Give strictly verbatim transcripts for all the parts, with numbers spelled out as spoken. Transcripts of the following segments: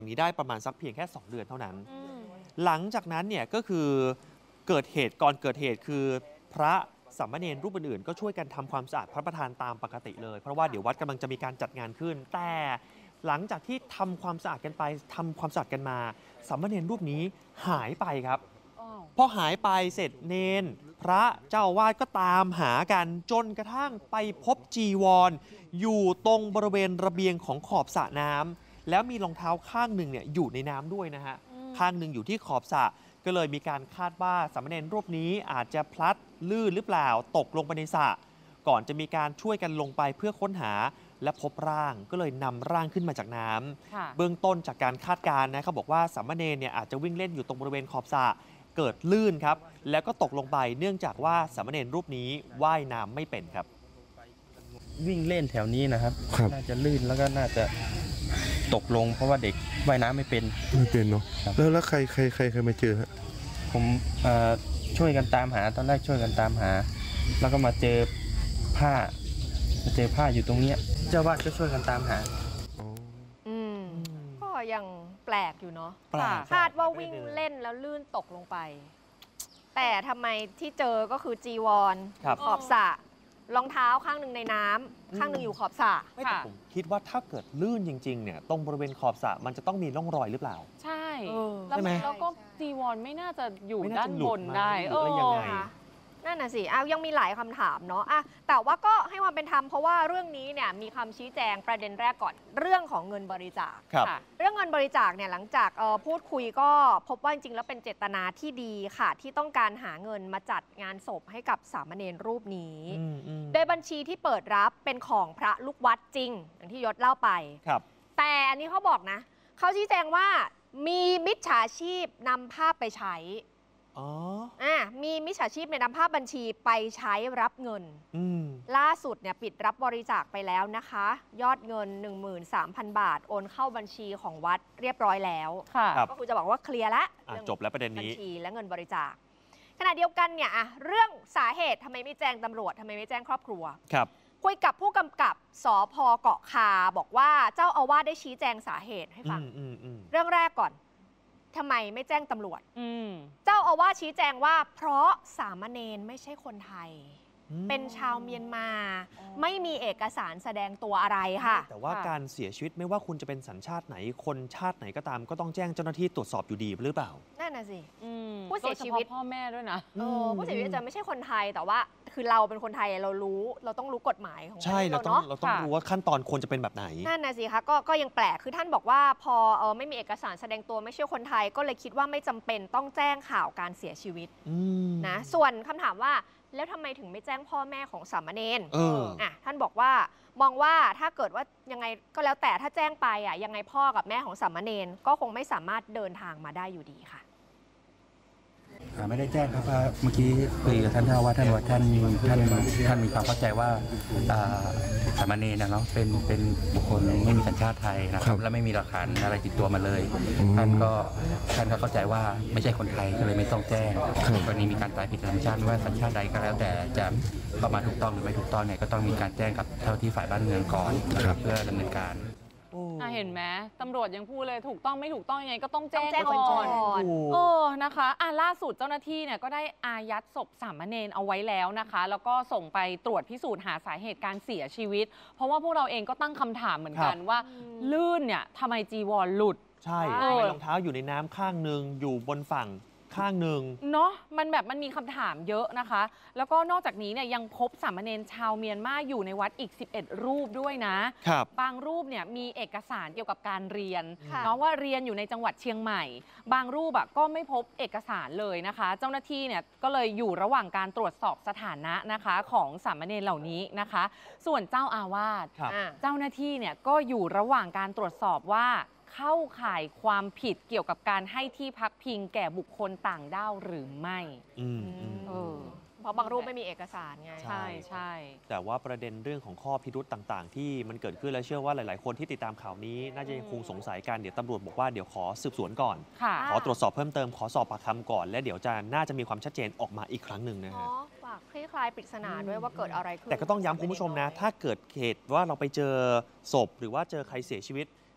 นี้ได้ประมาณสักเพียงแค่สองเดือนเท่านั้นหลังจากนั้นเนี่ยก็คือเกิดเหตุก่อนเกิดเหตุคือพระสามเณรรูปอื่นๆก็ช่วยกันทำความสะอาดพระประธานตามปกติเลยเพราะว่าเดี๋ยววัดกำลังจะมีการจัดงานขึ้นแต่หลังจากที่ทำความสะอาดกันไปทำความสะอาดกันมาสามเณรรูปนี้หายไปครับพอหายไปเสร็จเนนพระเจ้าอาวาสก็ตามหากันจนกระทั่งไปพบจีวร อยู่ตรงบริเวณระเบียงของขอบสระน้ำแล้วมีรองเท้าข้างหนึ่งเนี่ยอยู่ในน้ำด้วยนะฮะข้างหนึ่งอยู่ที่ขอบสระก็เลยมีการคาดว่าสามเณรรูปนี้อาจจะพลัดลื่นหรือเปล่าตกลงไปในสระก่อนจะมีการช่วยกันลงไปเพื่อค้นหาและพบร่างก็เลยนำร่างขึ้นมาจากน้ำเบื้องต้นจากการคาดการณ์นะเขาบอกว่าสามเณรเนี่ยอาจจะวิ่งเล่นอยู่ตรงบริเวณขอบสระเกิดลื่นครับแล้วก็ตกลงไปเนื่องจากว่าสามเณรรูปนี้ว่ายน้ำไม่เป็นครับวิ่งเล่นแถวนี้นะครับน่าจะลื่นแล้วก็น่าจะตกลงเพราะว่าเด็กว่ายน้ำไม่เป็นไม่เป็นเนาะแล้วแล้วใครใครใครใครมาเจอฮะผมช่วยกันตามหาตอนแรกช่วยกันตามหาแล้วก็มาเจอผ้ามาเจอผ้าอยู่ตรงเนี้ยเจ้าวาดก็ช่วยกันตามหาอืมก็ยังแปลกอยู่เนาะคาดว่าวิ่งเล่นแล้วลื่นตกลงไปแต่ทำไมที่เจอก็คือจีวรขอบสระรองเท้าข้างหนึ่งในน้ำข้างหนึ่งอยู่ขอบสระไม่แต่ผมคิดว่าถ้าเกิดลื่นจริงๆเนี่ยตรงบริเวณขอบสระมันจะต้องมีร่องรอยหรือเปล่าใช่แล้วก็จีวรไม่น่าจะอยู่ด้านบนได้เออยังไงนั่นน่ะสิเอายังมีหลายคำถามเนาะอะแต่ว่าก็ให้ความเป็นธรรมเพราะว่าเรื่องนี้เนี่ยมีคำชี้แจงประเด็นแรกก่อนเรื่องของเงินบริจาคเรื่องเงินบริจาคเนี่ยหลังจากพูดคุยก็พบว่าจริงๆแล้วเป็นเจตนาที่ดีค่ะที่ต้องการหาเงินมาจัดงานศพให้กับสามเณรรูปนี้โดยบัญชีที่เปิดรับเป็นของพระลูกวัดจริงอย่างที่ยศเล่าไปแต่อันนี้เขาบอกนะเขาชี้แจงว่ามีมิจฉาชีพนำภาพไปใช้อ๋ออ่ามีมิจฉาชีพในนำภาพบัญชีไปใช้รับเงินล่าสุดเนี่ยปิดรับบริจาคไปแล้วนะคะยอดเงิน หนึ่งหมื่นสามพัน บาทโอนเข้าบัญชีของวัดเรียบร้อยแล้วก็คือจะบอกว่าเคลียร์แล้วจบแล้วประเด็นนี้บัญชีและเงินบริจาคขณะเดียวกันเนี่ยอะเรื่องสาเหตุทำไมไม่แจ้งตำรวจทำไมไม่แจ้งครอบครัวครับคุยกับผู้กำกับสภ.เกาะคาบอกว่าเจ้าอาวาสได้ชี้แจงสาเหตุให้ฟังเรื่องแรกก่อนทำไมไม่แจ้งตำรวจเจ้าอาวาสชี้แจงว่าเพราะสามเณรไม่ใช่คนไทยเป็นชาวเมียนมาไม่มีเอกสารแสดงตัวอะไรค่ะแต่ว่าการเสียชีวิตไม่ว่าคุณจะเป็นสัญชาติไหนคนชาติไหนก็ตามก็ต้องแจ้งเจ้าหน้าที่ตรวจสอบอยู่ดีหรือเปล่านั่นน่ะสิผู้เสียชีวิตพ่อแม่ด้วยนะผู้เสียชีวิตจะไม่ใช่คนไทยแต่ว่าคือเราเป็นคนไทยเรารู้เราต้องรู้กฎหมายของใช่เราต้องเราต้องรู้ว่าขั้นตอนควรจะเป็นแบบไหนนั่นน่ะสิคะก็ก็ยังแปลกคือท่านบอกว่าพอเออไม่มีเอกสารแสดงตัวไม่ใช่คนไทยก็เลยคิดว่าไม่จำเป็นต้องแจ้งข่าวการเสียชีวิตนะส่วนคำถามว่าแล้วทำไมถึงไม่แจ้งพ่อแม่ของสามเณรอ่ะท่านบอกว่ามองว่าถ้าเกิดว่ายังไงก็แล้วแต่ถ้าแจ้งไปอ่ะยังไงพ่อกับแม่ของสามเณรก็คงไม่สามารถเดินทางมาได้อยู่ดีค่ะไม่ได้แจ้งครับเมื่อกี้คุยกับท่านเจ้าว่าท่านว่าท่านท่านท่านมีความเข้าใจว่าสามเณรนะเนาะเป็นเป็นบุคคลไม่มีสัญชาติไทยนะครับและไม่มีหลักฐานอะไรติดตัวมาเลยท่านก็ท่านก็เข้าใจว่าไม่ใช่คนไทยก็เลยไม่ต้องแจ้งกรณีมีการตายผิดธรรมชาติไม่ว่าสัญชาติใดก็แล้วแต่จะเข้ามาถูกต้องหรือไม่ถูกต้องเนี่ยก็ต้องมีการแจ้งกับเจ้าที่ฝ่ายบ้านเมืองก่อนเพื่อดำเนินการเห็นไหมตำรวจยังพูดเลยถูกต้องไม่ถูกต้องยังไงก็ต้องแจ้งก่อนเออนะคะอ่ะล่าสุดเจ้าหน้าที่เนี่ยก็ได้อายัดศพสามเณรเอาไว้แล้วนะคะแล้วก็ส่งไปตรวจพิสูจน์หาสาเหตุการเสียชีวิตเพราะว่าพวกเราเองก็ตั้งคำถามเหมือนกันว่าลื่นเนี่ยทำไมจีวรหลุดใช่ทำไมรองเท้าอยู่ในน้ำข้างหนึ่งอยู่บนฝั่งข้างหนึ่งเนาะมันแบบมันมีคำถามเยอะนะคะแล้วก็นอกจากนี้เนี่ยยังพบสามเณรชาวเมียนมาอยู่ในวัดอีกสิบเอ็ดรูปด้วยนะครับบางรูปเนี่ยมีเอกสารเกี่ยวกับการเรียนเนาะว่าเรียนอยู่ในจังหวัดเชียงใหม่บางรูปอะก็ไม่พบเอกสารเลยนะคะเจ้าหน้าที่เนี่ยก็เลยอยู่ระหว่างการตรวจสอบสถานะนะคะของสามเณรเหล่านี้นะคะส่วนเจ้าอาวาสเจ้าหน้าที่เนี่ยก็อยู่ระหว่างการตรวจสอบว่าเข้าข่ายความผิดเกี่ยวกับการให้ที่พักพิงแก่บุคคลต่างด้าวหรือไม่เออเพราะบางรูปไม่มีเอกสารไงใช่ใช่แต่ว่าประเด็นเรื่องของข้อพิรุธต่างๆที่มันเกิดขึ้นและเชื่อว่าหลายๆคนที่ติดตามข่าวนี้น่าจะยังคงสงสัยกันเดี๋ยวตำรวจบอกว่าเดี๋ยวขอสืบสวนก่อนขอตรวจสอบเพิ่มเติมขอสอบปากคำก่อนและเดี๋ยวจะน่าจะมีความชัดเจนออกมาอีกครั้งหนึ่งนะฮะฝากคลี่คลายปริศนาด้วยว่าเกิดอะไรขึ้นแต่ก็ต้องย้ำคุณผู้ชมนะถ้าเกิดเหตุว่าเราไปเจอศพหรือว่าเจอใครเสียชีวิต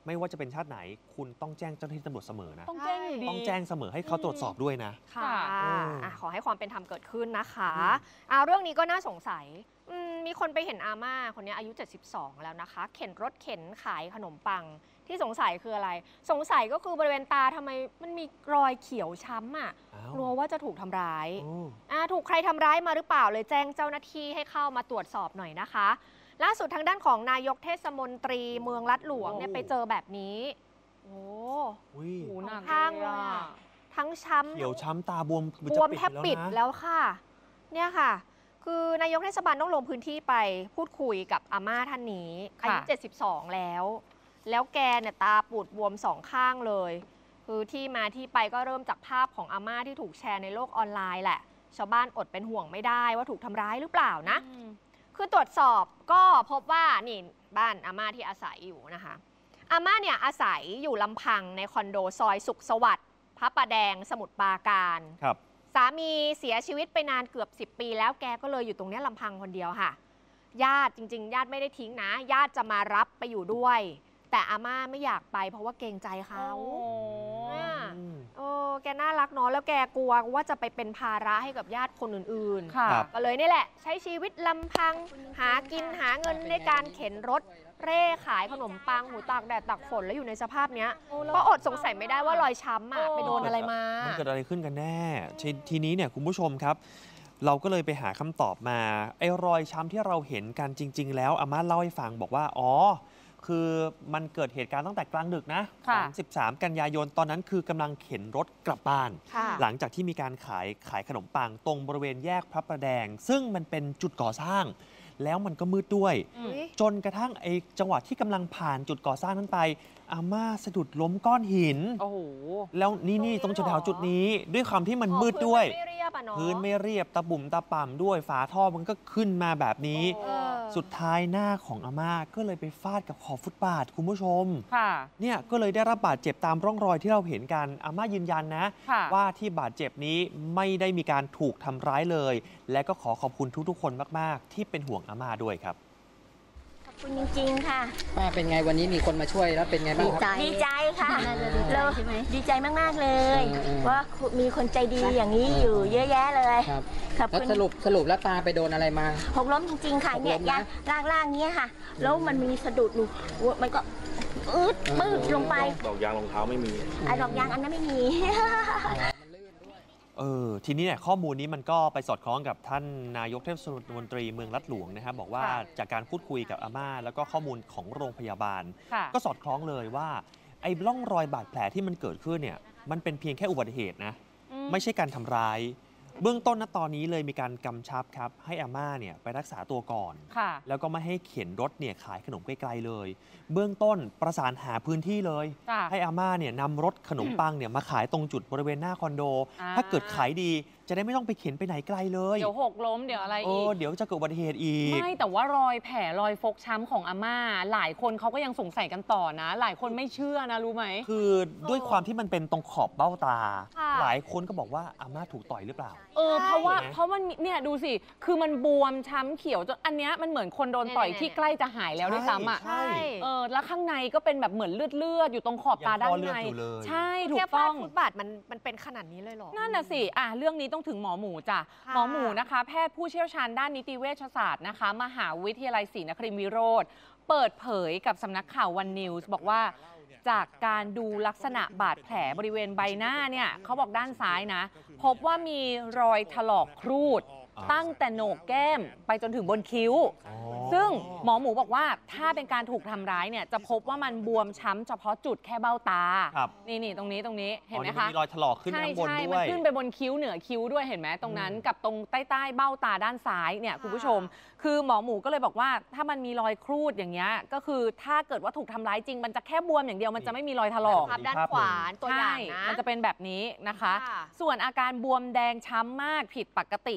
ไม่ว่าจะเป็นชาติไหนคุณต้องแจ้งเจ้าหน้าที่ตำรวจเสมอนะต้องแจ้งอยู่ดีต้องแจ้งเสมอให้เขาตรวจสอบด้วยนะค่ะอืมอ่ะขอให้ความเป็นธรรมเกิดขึ้นนะคะอืมอ่าเรื่องนี้ก็น่าสงสัยอืมมีคนไปเห็นอาม่าคนนี้อายุเจ็ดสิบสองแล้วนะคะ เข็นรถเข็นขายขนมปังที่สงสัยคืออะไร สงสัยก็คือบริเวณตาทำไมมันมีรอยเขียวช้ำอ่ะอ้าวกลัวว่าจะถูกทำร้ายโอ้อ่าถูกใครทำร้ายมาหรือเปล่าเลยแจ้งเจ้าหน้าที่ให้เข้ามาตรวจสอบหน่อยนะคะ ล่าสุดทางด้านของนายกเทศมนตรีเมืองลัดหลวงเนี่ยไปเจอแบบนี้โอ้อุ้ยโอ้โหหนักข้างเลเลย ยอะอะทั้งช้ำเขียวช้ำตาบวมบวมแทบปิดแล้วนะแล้วค่ะ เนี่ยค่ะ คือนายกเทศบาลต้องลงพื้นที่ไปพูดคุยกับอาม่าท่านนี้อายุค่ะเจ็ดสิบสอง แล้ว แล้วแกเนี่ยตาปูดบวมสองข้างเลย คือที่มาที่ไปก็เริ่มจากภาพของอาม่าที่ถูกแชร์ในโลกออนไลน์แหละ ชาวบ้านอดเป็นห่วงไม่ได้ว่าถูกทำร้ายหรือเปล่านะอืมคือตรวจสอบก็พบว่านี่บ้านอาม่าที่อาศัยอยู่นะคะ อาม่าเนี่ยอาศัยอยู่ลำพังในคอนโดซอยสุขสวัสดิ์พระประแดงสมุทรปราการครับสามีเสียชีวิตไปนานเกือบสิบปีแล้วแกก็เลยอยู่ตรงเนี้ยลำพังคนเดียวค่ะ ญาติจริง ๆ ญาติไม่ได้ทิ้งนะ ญาติจะมารับไปอยู่ด้วย แต่อาม่าไม่อยากไปเพราะว่าเกรงใจเขาโอ้เนี่ยอืมโอ้แกน่ารักเนาะแล้วแกกลัวว่าจะไปเป็นภาระให้กับญาติคนอื่นๆค่ะครับก็เลยนี่แหละ ใช้ชีวิตลำพังหากินหาเงินในการเข็นรถ เร่ขายขนมปังหูตากแดดตากฝนแล้วอยู่ในสภาพเนี้ยก็อดสงสัยไม่ได้ว่ารอยช้ำอะไปโดนอะไรมามันเกิดอะไรขึ้นกันแน่ททีนี้เนี่ยคุณผู้ชมครับ เราก็เลยไปหาคำตอบมาไอ้รอยช้ำที่เราเห็นกันจริง ๆ แล้วอาม่าเล่าให้ฟังบอกว่าอ๋อคือมันเกิดเหตุการณ์ตั้งแต่กลางดึกนะขค่ะองสิบสามกันยายนตอนนั้นคือกำลังเข็นรถกลับบ้านค่ะหลังจากที่มีการขายขายขนมปังตรงบริเวณแยกพระประแดง ซึ่งมันเป็นจุดก่อสร้าง แล้วมันก็มืดด้วยอืมอุ๊ยจนกระทั่งไอ้จังหวะที่กำลังผ่านจุดก่อสร้างนั้นไป อาม่าสะดุดล้มก้อนหินโอ้โหแล้วนี่นี่ตรงจุดแถวจุดนี้ด้วยความที่มันมืดด้วยอ๋อพื้นมันไม่เรียบอะเนาะพื้นไม่เรียบตะบุ่มตะป่ำด้วยฝาท่อมันก็ขึ้นมาแบบนี้เออสุดท้ายหน้าของอาม่าก็เลยไปฟาดกับขอบฟุตบาทคุณผู้ชมค่ะเนี่ยก็เลยได้รับบาดเจ็บตามร่องรอยที่เราเห็นกันอาม่ายืนยันนะค่ะว่าที่บาดเจ็บนี้ไม่ได้มีการถูกทำร้ายเลย และก็ขอขอบคุณทุกๆ คนมากๆ ที่เป็นห่วงอาม่าด้วยครับขอบคุณจริงๆค่ะป้าเป็นไงวันนี้มีคนมาช่วยแล้วเป็นไงบ้างครับดีใจค่ะเราดีใจมากๆเลยเออเออว่ามีคนใจดีอย่างนี้อยู่เยอะแยะเลยครับขอบแล้วคุณสรุปสรุปแล้วตาไปโดนอะไรมาหกล้มจริงๆค่ะหกล้เนี่ยมนะยางล่างๆเนี้ยค่ะ แล้วมันมีสะดุดหนูมันก็อืดมืดลงไปดอกยางรองเท้าไม่มีไอ้ดอกยางอันนั้นไม่มีเออทีนี้เนี่ยข้อมูลนี้มันก็ไปสอดคล้องกับท่านนายกเทศมนตรีเมืองลัดหลวงนะครับบอกว่าค่ะจากการพูดคุยกับอาม่าแล้วก็ข้อมูลของโรงพยาบาลค่ะก็สอดคล้องเลยว่าไอ้ร่องรอยบาดแผลที่มันเกิดขึ้นเนี่ยมันเป็นเพียงแค่อุบัติเหตุนะอืไม่ใช่การทำร้าย เบื้องต้นณตอนนี้เลยมีการกำชับครับให้อาม่าเนี่ยไปรักษาตัวก่อนค่ะแล้วก็ไม่ให้เข็นรถเนี่ยขายขนมไกลๆเลย เบื้องต้นประสานหาพื้นที่เลยจ้ะให้อาม่าเนี่ยนำรถขนมปังเนี่ยมาขายตรงจุดบริเวณหน้าคอนโดอ่าถ้าเกิดขายดีจะได้ไม่ต้องไปเข็นไปไหนไกลเลยเดี๋ยวหกล้มเดี๋ยวอะไรเออีอก เดี๋ยวจะเกิดอุบัติเหตุอีกไม่แต่ว่ารอยแผลรอยฟกช้ำของอาม่า หลายคนเขาก็ยังสงสัยกันต่อนะ หลายคนไม่เชื่อนะรู้ไหมคือด้วยความที่มันเป็นตรงขอบเบ้าตาค่ะหลายคนก็บอกว่าอาม่าถูกต่อยหรือเปล่าเออเพราะว่าใช่ไหมเพราะมันเนี่ยดูสิ คือมันบวมช้ำเขียวจนอันเนี้ยมันเหมือนคนโดนต่อยเนี่ยที่ใกล้จะหายแล้วด้วยซ้ำอ่ะใช่เออแล้วข้างในก็เป็นแบบเหมือนเลือดเลือดๆอยู่ตรงขอบตายังด้าพอน เลือในดอยู่เลยใช่ถูแค่กฟาต้ดองฟุตบาทมันมันเป็นขนาดนี้เลยเหรอนั่นน่ะสิ อ่ะ เรื่องนี้ต้องถึงหมอหมูจ้ะค่ะหมอหมูนะคะ แพทย์ผู้เชี่ยวชาญด้านนิติเวชศาสตร์นะคะ มหาวิทยาลัยศรีนครินทรวิโรธเปิดเผยกับสำนักข่าววันนิวส์บอกว่าจากการดูลักษณะบาดแผลบริเวณใบหน้าเนี่ยเขาบอกด้านซ้ายนะ พบว่ามีรอยถลอกครูดอ่าตั้งแต่โหนกแก้มไปจนถึงบนคิ้วอ๋อซึ่งหมอหมูบอกว่าถ้าเป็นการถูกทำร้ายเนี่ยจะพบว่ามันบวมช้ำเฉพาะจุดแค่เบ้าตาครับนี่นี่ตรงนี้ตรงนี้เห็นไหมอ๋อคะมีรอยถลอกขึ้นไปใช่ข้างบนใช่ด้มัวน ยขึ้นไปบนคิ้วเหนือคิ้วด้วยเห็นไหมตรงนั้นอืมกับตรงใต้ใต้เบ้าตาด้านซ้ายเนี่ยคุณผู้ชม คือหมอหมูก็เลยบอกว่าถ้ามันมีรอยครูดอย่างเงี้ยก็คือถ้าเกิดว่าถูกทำร้ายจริง มันจะแค่บวมอย่างเดียวมันจะไม่มีรอยถลอกภาพด้านขวาตัวอย่างนะใช่มันจะเป็นแบบนี้นะคะค่ะส่วนอาการบวมแดงช้ำมากผิดปกติเนี่ยก็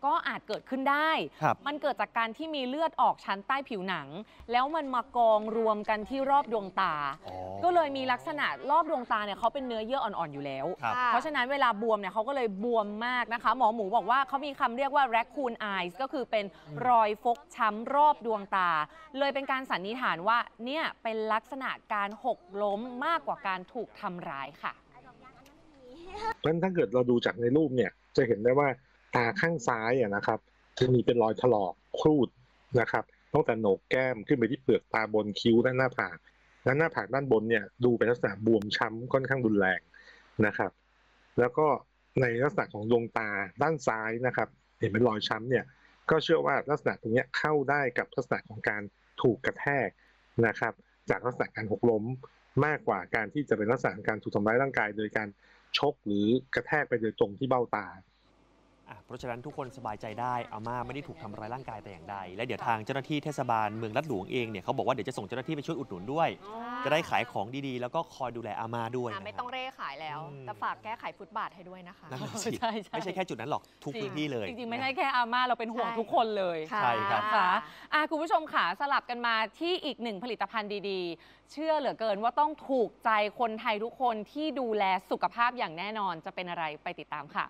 ก็อาจเกิดขึ้นได้มันเกิดจากการที่มีเลือดออกชั้นใต้ผิวหนังแล้วมันมากองรวมกันที่รอบดวงตาก็เลยมีลักษณะรอบดวงตาเนี่ยเขาเป็นเนื้อเยื่ออ่อนๆอยู่แล้วเพราะฉะนั้นเวลาบวมเนี่ยเขาก็เลยบวมมากนะคะหมอหมูบอกว่าเขามีคำเรียกว่า raccoon eyes ก็คือเป็นรอยฟกช้ำรอบดวงตาเลยเป็นการสันนิษฐานว่าเนี่ยเป็นลักษณะการหกล้มมากกว่าการถูกทำร้ายค่ะเพราะฉะนั้นถ้าเกิดเราดูจากในรูปเนี่ยจะเห็นได้ว่าตาข้างซ้ายอ่ะนะครับจะมีเป็นรอยถลอกครูดนะครับตั้งแต่โหนกแก้มขึ้นไปที่เปลือกตาบนคิ้วด้านหน้าผากและหน้าผากด้านบนเนี่ยดูเป็นลักษณะบวมช้ำค่อนข้างรุนแรงนะครับแล้วก็ในลักษณะของดวงตาด้านซ้ายนะครับเห็นเป็นรอยช้ำเนี่ยก็เชื่อว่าลักษณะตรงนี้เข้าได้กับลักษณะของการถูกกระแทกนะครับจากลักษณะการหกล้มมากกว่าการที่จะเป็นลักษณะการถูกทำร้ายร่างกายโดยการชกหรือกระแทกไปโดยตรงที่เบ้าตาเพราะฉะนั้นทุกคนสบายใจได้อาม่าไม่ได้ถูกทำร้ายร่างกายแต่อย่างใดและเดี๋ยวทางเจ้าหน้าที่เทศบาลเมืองลาดหลวงเองเนี่ยเขาบอกว่าเดี๋ยวจะส่งเจ้าหน้าที่ไปช่วยอุดหนุนด้วยจะได้ขายของดีๆแล้วก็คอยดูแลอาม่าด้วยไม่ต้องเร่ขายแล้วแต่ฝากแก้ไขฟุตบาทให้ด้วยนะคะใช่ไม่ใช่แค่จุดนั้นหรอกทุกพื้นที่เลยจริงๆไม่ใช่แค่อาม่าเราเป็นห่วงทุกคนเลยใช่ครับค่ะคุณผู้ชมค่ะสลับกันมาที่อีกหนึ่งผลิตภัณฑ์ดีๆเชื่อเหลือเกินว่าต้องถูกใจคนไทยทุกคนที่ดูแลสุขภาพอย่างแน่นอนจะเป็นอะไรไปติดตามค่ะ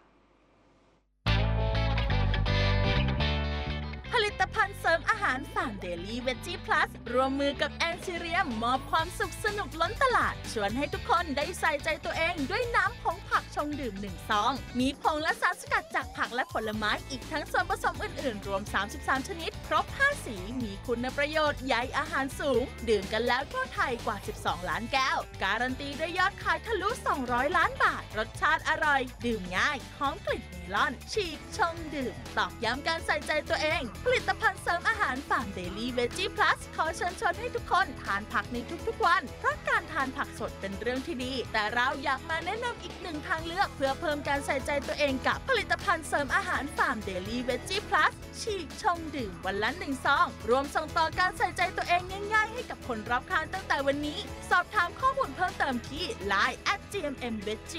ผลิตภัณฑ์เสริมอาหารฟาร์มเดลี่เวจจี้พลัสร่วมมือกับแอนซิเรียมมอบความสุขสนุกล้นตลาดชวนให้ทุกคนได้ใส่ใจตัวเองด้วยน้ำผงผักชงดื่มหนึ่งซองมีผงและสารสกัดจากผักและผลไม้อีกทั้งส่วนผสมอื่นๆรวมสามสิบสามชนิดครบห้าสีมีคุณประโยชน์ใยอาหารสูงดื่มกันแล้วทั่วไทยกว่าสิบสองล้านแก้วการันตีด้วยยอดขายทะลุสองร้อยล้านบาทรสชาติอร่อยดื่มง่ายหอมกลิ่นเมลอนฉีกชงดื่มตอกย้ำการใส่ใจตัวเองผลิตภัณฑ์เสริมอาหารฟาร์มเดลี่เวจจี้พลัสขอเชิญชวนให้ทุกคนทานผักในทุกๆวันเพราะการทานผักสดเป็นเรื่องที่ดีแต่เราอยากมาแนะนำอีกหนึ่งทางเลือกเพื่อเพิ่มการใส่ใจตัวเองกับผลิตภัณฑ์เสริมอาหารฟาร์มเดลี่เวจจี้พลัสฉีกชงดื่มวันละหนึ่งซองรวมส่งต่อการใส่ใจตัวเองง่ายๆให้กับคนรอบข้างตั้งแต่วันนี้สอบถามข้อมูลเพิ่มเติมที่ ไลน์ แอท จี เอ็ม เอ็ม วี จี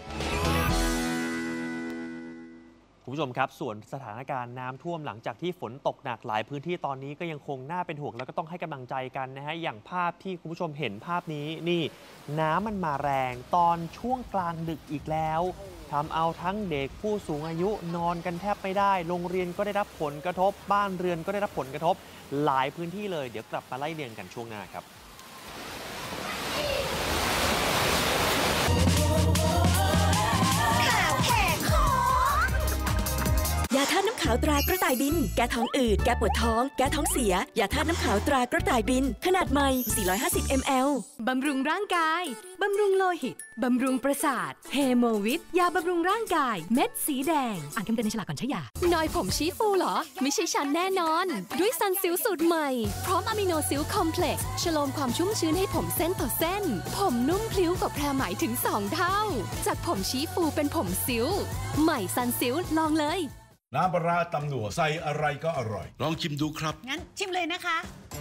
คุณผู้ชมครับส่วนสถานการณ์น้ำท่วมหลังจากที่ฝนตกหนักหลายพื้นที่ตอนนี้ก็ยังคงน่าเป็นห่วงแล้วก็ต้องให้กำลังใจกันนะฮะอย่างภาพที่คุณผู้ชมเห็นภาพนี้นี่น้ำมันมาแรงตอนช่วงกลางดึกอีกแล้วทำเอาทั้งเด็กผู้สูงอายุนอนกันแทบไม่ได้โรงเรียนก็ได้รับผลกระทบบ้านเรือนก็ได้รับผลกระทบหลายพื้นที่เลยเดี๋ยวกลับมาไล่เรียงกันช่วงหน้าครับยาธาตุน้ำขาวตรากระต่ายบินแก้ท้องอืดแก้ปวดท้องแก้ท้องเสียยาธาตุน้ำขาวตรากระต่ายบินขนาดใหม่สี่ร้อยห้าสิบมิลลิลิตรบำรุงร่างกายบำรุงโลหิตบำรุงประสาทเฮโมวิทยาบำรุงร่างกายเม็ดสีแดงอ่านคำเตือนในฉลากก่อนใช้ยาหน่อยผมชี้ฟูเหรอไม่ใช่ฉันแน่นอนด้วยซันซิลสูตรใหม่พร้อมอะมิโนซิลคอมเพล็กซ์ชโลมความชุ่มชื้นให้ผมเส้นต่อเส้นผมนุ่มพลิ้วกว่าแพรไหมถึงสองเท่าจากผมชี้ฟูเป็นผมซิลใหม่ซันซิลลองเลยน้ำปลาร้าตำหนัวใส่อะไรก็อร่อยลองชิมดูครับงั้นชิมเลยนะคะ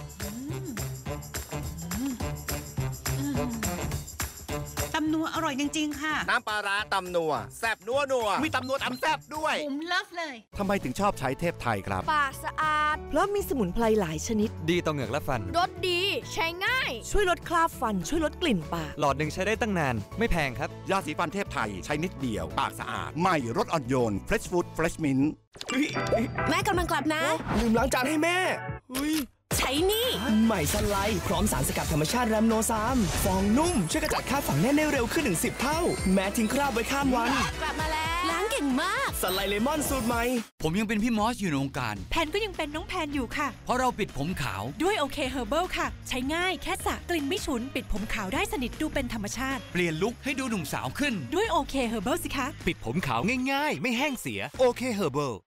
ตำนัวอร่อยจริงๆค่ะน้ำปลาร้าตำนัวแซ่บนัวนัวมีตำนัวตำแซ่บด้วยผมเลิฟเลยทำไมถึงชอบใช้เทพไทยครับปากสะอาดเพราะมีสมุนไพรหลายชนิดดีต่อเหงือกและฟันรสดีใช้ง่ายช่วยลดคราบฟันช่วยลดกลิ่นปากหลอดหนึ่งใช้ได้ตั้งนานไม่แพงครับยาสีฟันเทพไทยใช้นิดเดียวปากสะอาดใหม่รสอ่อนโยน Fresh Food Fresh Mint แม่กำลังกลับนะลืมล้างจานให้แม่ใช้นี่ใหม่ซันไลท์พร้อมสารสกัดธรรมชาติแรมโนซามฟองนุ่มช่วยกระจัดคราบฝังแน่นได้เร็วขึ้นถึงสิบเท่าแม้ทิ้งคราบไว้ข้ามวันกลับมาแล้วล้างเก่งมากซันไลท์เลมอนสูตรใหม่ผมยังเป็นพี่มอสอยู่ในวงการแพนก็ยังเป็นน้องแพนอยู่ค่ะเพราะเราปิดผมขาวด้วยโอเคเฮอร์เบิลค่ะใช้ง่ายแค่สระกลิ่นไม่ฉุนปิดผมขาวได้สนิทดูเป็นธรรมชาติเปลี่ยนลุคให้ดูหนุ่มสาวขึ้นด้วยโอเคเฮอร์เบิลสิคะปิดผมขาวง่ายๆไม่แห้งเสียโอเคเฮอร์เบิล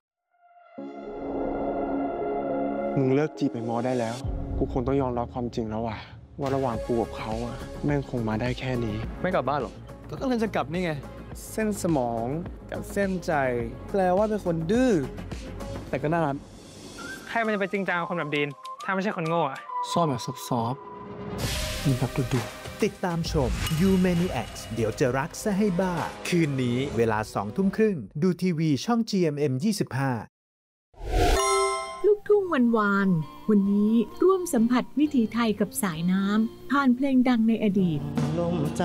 มึงเลิกจีบไอ้มอได้แล้วกูคงต้องยอมรับความจริงแล้วว่ะว่าระหว่างกูกับเขาอะแม่งคงมาได้แค่นี้ไม่กลับบ้านหรอก็กำลังจะกลับนี่ไงเส้นสมองกับเส้นใจแปลว่าเป็นคนดื้อแต่ก็น่ารักใครมันจะไปจริงจังกับคนแบบดีนถ้าไม่ใช่คนโง่อะซ่อนแบบซอฟๆมีแบบดุๆติดตามชม You Maniacs เดี๋ยวจะรักซะให้บ้าคืนนี้เวลาสองทุ่มครึ่งดูทีวีช่อง จี เอ็ม เอ็ม ยี่สิบห้าวันวานวันนี้ร่วมสัมผัสวิถีไทยกับสายน้ำผ่านเพลงดังในอดีต